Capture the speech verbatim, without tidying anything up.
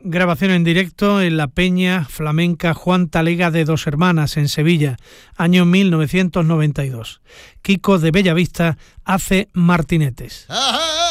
Grabación en directo en la Peña Flamenca Juan Talega de Dos Hermanas, en Sevilla, año mil novecientos noventa y dos. Kiko de Bellavista hace martinetes.